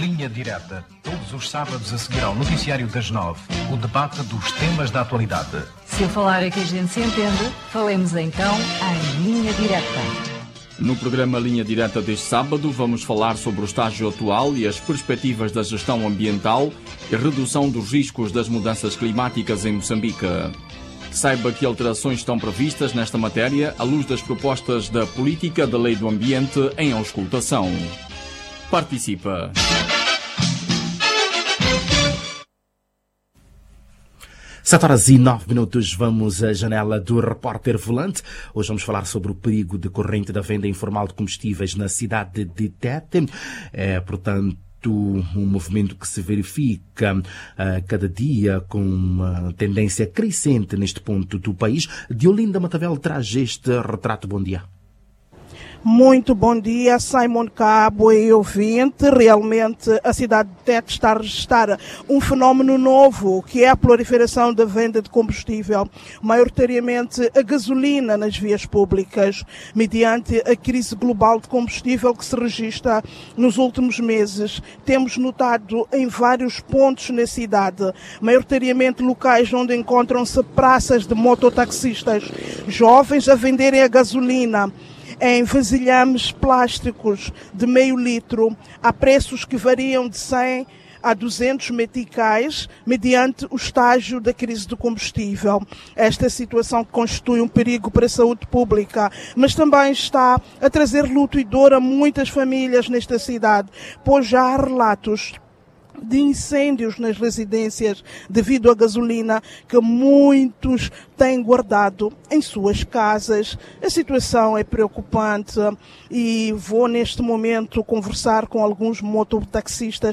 Linha Direta. Todos os sábados a seguir ao noticiário das 9. O debate dos temas da atualidade. Se eu falar é que a gente se entende, falemos então em Linha Direta. No programa Linha Direta deste sábado vamos falar sobre o estágio atual e as perspectivas da gestão ambiental e redução dos riscos das mudanças climáticas em Moçambique. Saiba que alterações estão previstas nesta matéria à luz das propostas da Política da Lei do Ambiente em auscultação. Participa! Sete horas e 9 minutos, vamos à janela do Repórter Volante. Hoje vamos falar sobre o perigo decorrente da venda informal de combustíveis na cidade de Tete. Portanto, um movimento que se verifica cada dia com uma tendência crescente neste ponto do país. Diolinda Matavel traz este retrato. Bom dia. Muito bom dia, Simon Cabo e ouvinte. Realmente a cidade de Tete está a registrar um fenómeno novo, que é a proliferação da venda de combustível, maioritariamente a gasolina nas vias públicas, mediante a crise global de combustível que se registra nos últimos meses. Temos notado em vários pontos na cidade, maioritariamente locais onde encontram-se praças de mototaxistas, jovens a venderem a gasolina em vasilhames plásticos de meio litro, a preços que variam de 100 a 200 meticais, mediante o estágio da crise do combustível. Esta situação constitui um perigo para a saúde pública, mas também está a trazer luto e dor a muitas famílias nesta cidade, pois já há relatos de incêndios nas residências devido à gasolina que muitos têm guardado em suas casas. A situação é preocupante e vou neste momento conversar com alguns mototaxistas